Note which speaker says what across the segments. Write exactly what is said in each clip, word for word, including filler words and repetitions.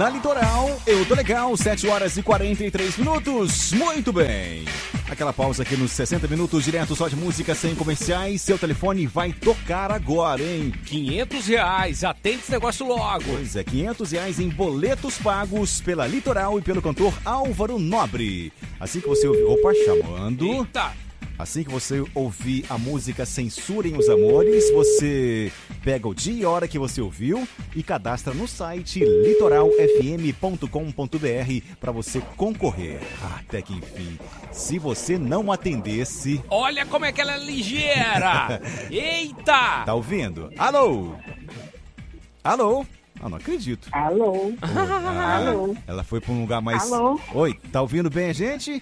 Speaker 1: na Litoral, eu tô legal, sete horas e quarenta e três minutos, muito bem. Aquela pausa aqui nos sessenta minutos, direto só de música, sem comerciais, seu telefone vai tocar agora, hein?
Speaker 2: quinhentos reais, atende esse negócio logo.
Speaker 1: Pois é, quinhentos reais em boletos pagos pela Litoral e pelo cantor Álvaro Nobre. Assim que você ouvir, opa, chamando.
Speaker 2: Eita!
Speaker 1: Assim que você ouvir a música Censurem os Amores, você pega o dia e a hora que você ouviu e cadastra no site litoral f m ponto com ponto b r para você concorrer. Até que enfim, se você não atendesse...
Speaker 2: Olha como é que ela é ligeira! Eita!
Speaker 1: Tá ouvindo? Alô? Alô? Ah, não acredito.
Speaker 3: Alô?
Speaker 1: Ah,
Speaker 3: Alô?
Speaker 1: ela foi para um lugar mais...
Speaker 3: Alô?
Speaker 1: Oi, tá ouvindo bem a gente?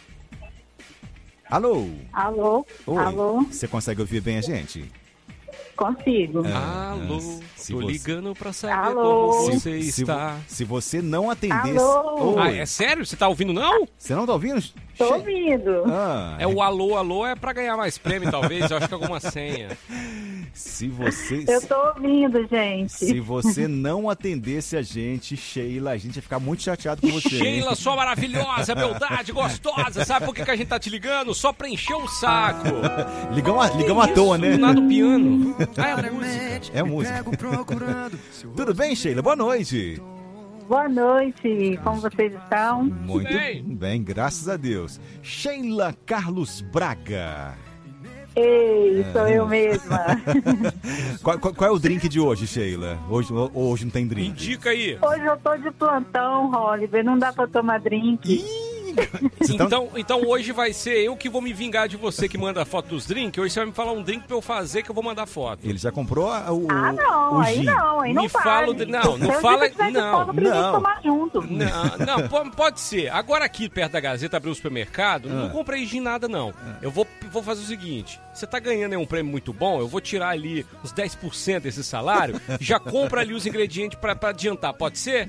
Speaker 1: Alô?
Speaker 3: Alô?
Speaker 1: Oi,
Speaker 3: Alô?
Speaker 1: você consegue ouvir bem a gente?
Speaker 3: Consigo.
Speaker 1: Ah,
Speaker 2: Alô,
Speaker 1: se
Speaker 2: tô
Speaker 1: você-
Speaker 2: ligando pra saber
Speaker 3: Alô?
Speaker 2: como você
Speaker 1: Se,
Speaker 2: está.
Speaker 1: se você não atendesse...
Speaker 3: Alô?
Speaker 2: Ah,
Speaker 1: Oi,
Speaker 2: é sério? Você tá ouvindo não?
Speaker 1: você não tá ouvindo?
Speaker 3: Tô
Speaker 1: Che-
Speaker 3: ouvindo.
Speaker 1: Ah,
Speaker 2: É o alô, alô, é pra ganhar mais prêmio, talvez. Eu acho que é alguma senha.
Speaker 1: se você...
Speaker 3: Eu tô ouvindo, gente.
Speaker 1: Se você não atendesse a gente, Sheila, a gente ia ficar muito chateado com você. hein?
Speaker 2: Sheila, sua maravilhosa, beldade, gostosa. Sabe por que, que a gente tá te ligando? Só pra encher o saco.
Speaker 1: Ligamos, à- ligamos à toa, né?
Speaker 2: Do nada o piano. Ah, é a música.
Speaker 1: É música. Tudo bem, Sheila? Boa noite.
Speaker 3: Boa noite. Como vocês estão?
Speaker 1: Muito
Speaker 2: Bem.
Speaker 1: bem, graças a Deus. Sheila Carlos Braga.
Speaker 3: Ei, sou eu mesma.
Speaker 1: Qual, qual- qual é o drink de hoje, Sheila? Hoje, hoje não tem drink.
Speaker 2: Indica aí.
Speaker 3: Hoje eu tô de plantão, Oliver. Não dá pra tomar drink.
Speaker 1: Ih, você tá-
Speaker 2: Então, então hoje vai ser eu que vou me vingar de você que manda foto dos drinks. Hoje você vai me falar um drink pra eu fazer que eu vou mandar foto.
Speaker 1: Ele já comprou a- o,
Speaker 3: Ah, não.
Speaker 1: o
Speaker 3: Aí
Speaker 1: gin.
Speaker 3: não. Aí não
Speaker 2: Me
Speaker 3: vale.
Speaker 2: fala o dri- não, não
Speaker 3: Se eu
Speaker 2: fala-
Speaker 3: tiver de
Speaker 2: não,
Speaker 3: folga pra gente
Speaker 1: não.
Speaker 3: tomar junto.
Speaker 2: Não, não, po- pode ser. Agora aqui perto da Gazeta abriu o supermercado, não
Speaker 1: Ah.
Speaker 2: comprei gin nada não. Eu vou, vou fazer o seguinte, você tá ganhando aí um prêmio muito bom, eu vou tirar ali uns dez por cento desse salário, já compra ali os ingredientes pra, pra adiantar, pode ser?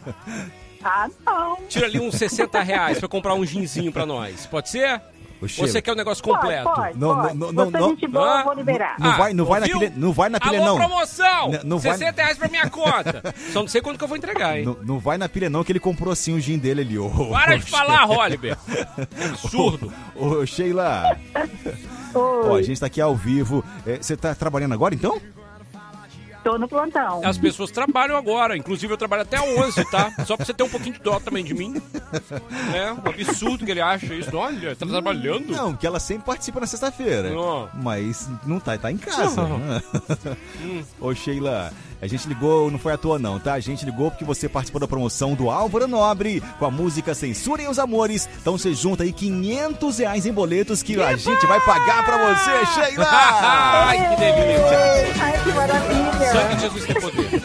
Speaker 3: Ah, não.
Speaker 2: Tira ali uns sessenta reais pra comprar um ginzinho pra nós, pode ser?
Speaker 1: Ô,
Speaker 2: Ou
Speaker 1: Sheila,
Speaker 2: você quer o negócio
Speaker 3: Pode,
Speaker 2: completo?
Speaker 3: pode,
Speaker 1: Não,
Speaker 3: pode.
Speaker 1: não, não,
Speaker 3: Você é
Speaker 1: não.
Speaker 3: gente boa,
Speaker 2: Ah,
Speaker 3: eu vou liberar.
Speaker 1: Não vai, não vai na
Speaker 2: ouviu?
Speaker 1: pilha, não vai na pilha
Speaker 2: Alô,
Speaker 1: não.
Speaker 2: promoção!
Speaker 1: Não- não vai-
Speaker 2: sessenta reais pra minha conta. Só não sei quando que eu vou entregar, hein?
Speaker 1: Não, não vai na pilha não, que ele comprou assim o gin dele ali. Ô,
Speaker 2: Para
Speaker 1: ô,
Speaker 2: de falar, Oliver. É absurdo.
Speaker 1: Ô, ô, Sheila, ó, a
Speaker 3: Oi,
Speaker 1: gente tá aqui ao vivo. É, você tá trabalhando agora, então?
Speaker 3: tô no plantão.
Speaker 2: As pessoas trabalham agora, inclusive eu trabalho até onze, tá? Só pra você ter um pouquinho de dó também de mim. É um absurdo que ele acha isso. Olha, tá trabalhando?
Speaker 1: Não, porque ela sempre participa na sexta-feira.
Speaker 2: Não.
Speaker 1: Mas não tá, tá em casa.
Speaker 2: Não.
Speaker 1: né? Ô, Sheila, a gente ligou, não foi à toa não, tá? A gente ligou porque você participou da promoção do Álvaro Nobre com a música Censurem os Amores. Então você junta aí quinhentos reais em boletos que a gente vai pagar pra você, Sheila!
Speaker 2: Ai, que delícia.
Speaker 3: Ai, que maravilha.
Speaker 2: Sangue de Jesus tem poder.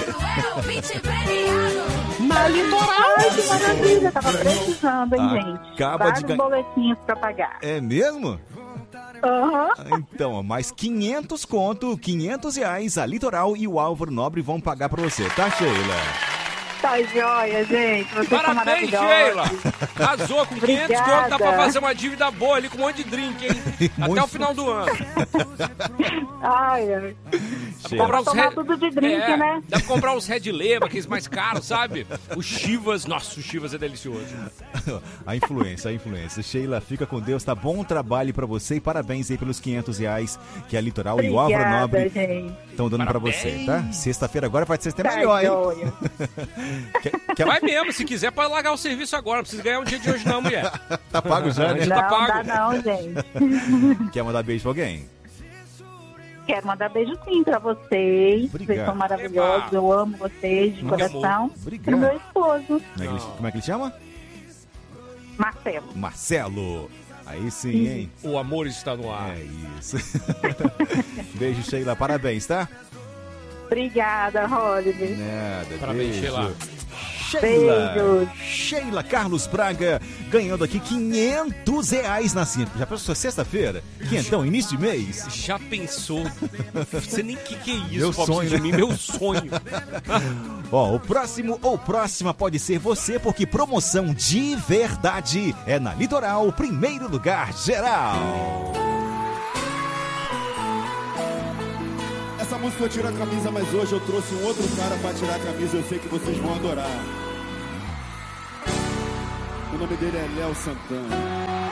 Speaker 3: Na Litoral. Ai, que maravilha. Tava precisando, hein, gente?
Speaker 1: Acaba
Speaker 3: Vários
Speaker 1: de ganhar-
Speaker 3: boletinhos pra pagar.
Speaker 1: É mesmo?
Speaker 3: Aham.
Speaker 1: Então, ó, mais quinhentos conto, quinhentos reais, a Litoral e o Álvaro Nobre vão pagar pra você, tá, Sheila?
Speaker 3: Tá joia, gente. Vocês são
Speaker 2: Parabéns,
Speaker 3: maravilhosos.
Speaker 2: Sheila. Arrasou com quinhentos
Speaker 3: Obrigada.
Speaker 2: conto, dá pra fazer uma dívida boa ali com um monte de drink, hein? Até
Speaker 1: Muito.
Speaker 2: o final do ano.
Speaker 3: Ai, ai.
Speaker 1: Sheila.
Speaker 2: Comprar uns
Speaker 3: tomar
Speaker 2: Red-
Speaker 3: tudo de drink,
Speaker 2: É,
Speaker 3: né?
Speaker 2: Dá pra comprar uns Red Lema, aqueles mais caros, sabe? Os Chivas, nossa, o Chivas é delicioso.
Speaker 1: A influência, a influência. Sheila, fica com Deus, tá bom trabalho pra você e parabéns aí pelos quinhentos reais que a Litoral e o Álvaro
Speaker 3: Obrigada,
Speaker 1: Nobre
Speaker 3: gente.
Speaker 1: estão dando pra
Speaker 2: Parabéns.
Speaker 1: você, tá? Sexta-feira agora vai ser até
Speaker 3: Tá
Speaker 1: melhor, hein?
Speaker 3: joia.
Speaker 1: Quer, quer-
Speaker 2: Vai mesmo, se quiser, pode largar o serviço agora. Não precisa ganhar um dia de hoje, não, mulher.
Speaker 1: tá pago já, né?
Speaker 2: Já
Speaker 3: Não,
Speaker 2: tá pago.
Speaker 3: dá não, gente.
Speaker 1: Quer mandar beijo pra alguém?
Speaker 3: Quero mandar beijo sim pra vocês.
Speaker 1: Obrigado.
Speaker 3: Vocês são maravilhosos.
Speaker 2: Eba.
Speaker 3: Eu amo vocês de
Speaker 2: Meu
Speaker 3: coração.
Speaker 1: Obrigado.
Speaker 3: Pro meu esposo,
Speaker 1: Como é, que ele, como é que ele chama?
Speaker 3: Marcelo.
Speaker 1: Marcelo. Aí sim, hein?
Speaker 2: O amor está no ar.
Speaker 1: É isso. Beijo, Sheila. Parabéns, tá?
Speaker 3: Obrigada, Oliver.
Speaker 1: Nada,
Speaker 2: Parabéns,
Speaker 1: beijo.
Speaker 2: Sheila.
Speaker 1: Sheila.
Speaker 3: Beijos.
Speaker 1: Sheila Carlos Braga ganhando aqui quinhentos reais na Simples. Já pensou sexta-feira? Quinhentão, início de mês?
Speaker 2: Já pensou? Você nem que que é isso,
Speaker 1: Meu
Speaker 2: pobre
Speaker 1: sonho,
Speaker 2: de
Speaker 1: né?
Speaker 2: mim, meu sonho.
Speaker 1: Ó, o próximo ou próxima pode ser você, porque promoção de verdade é na Litoral, primeiro lugar geral.
Speaker 4: Essa música eu tiro a camisa, mas hoje eu trouxe um outro cara pra tirar a camisa. Eu sei que vocês vão adorar. O nome dele é Léo Santana.